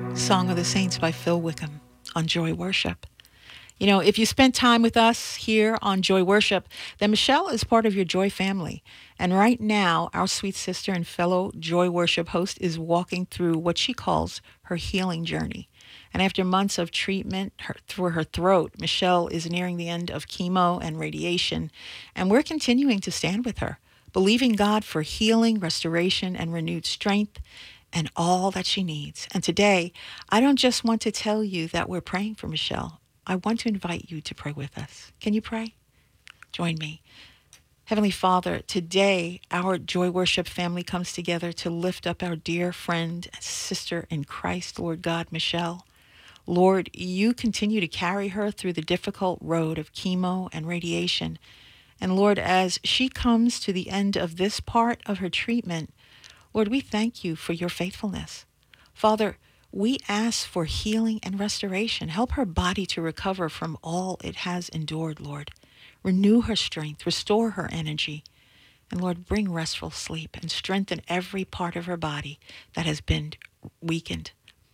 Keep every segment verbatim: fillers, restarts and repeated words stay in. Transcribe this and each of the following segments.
Song of the Saints by Phil Wickham on Joy Worship. You know, if you spent time with us here on Joy Worship, then Michelle is part of your Joy family. And right now, our sweet sister and fellow Joy Worship host is walking through what she calls her healing journey. And after months of treatment her, through her throat, Michelle is nearing the end of chemo and radiation. And we're continuing to stand with her, believing God for healing, restoration, and renewed strength and all that she needs. And today, I don't just want to tell you that we're praying for Michelle. I want to invite you to pray with us. Can you pray? Join me. Heavenly Father, today our Joy Worship family comes together to lift up our dear friend and sister in Christ, Lord God, Michelle. Lord, you continue to carry her through the difficult road of chemo and radiation. And Lord, as she comes to the end of this part of her treatment, Lord, we thank you for your faithfulness. Father, we ask for healing and restoration. Help her body to recover from all it has endured, Lord. Renew her strength, restore her energy, and Lord, bring restful sleep and strengthen every part of her body that has been weakened.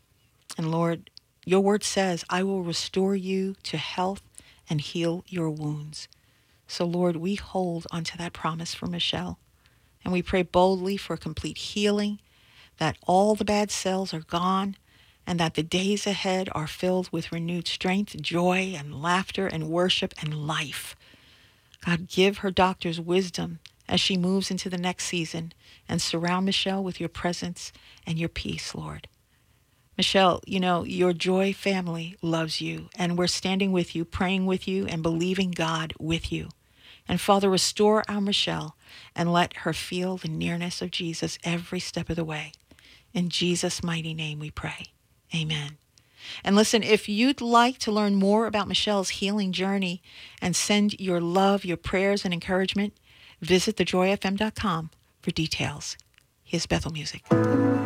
And Lord, your word says, I will restore you to health and heal your wounds. So Lord, we hold onto that promise for Michelle. And we pray boldly for complete healing, that all the bad cells are gone, and that the days ahead are filled with renewed strength, joy, and laughter, and worship, and life. God, give her doctors wisdom as she moves into the next season, and surround Michelle with your presence and your peace, Lord. Michelle, you know, your Joy family loves you, and we're standing with you, praying with you, and believing God with you. And Father, restore our Michelle and let her feel the nearness of Jesus every step of the way. In Jesus' mighty name we pray. Amen. And listen, if you'd like to learn more about Michelle's healing journey and send your love, your prayers, and encouragement, visit the joy f m dot com for details. Here's Bethel Music.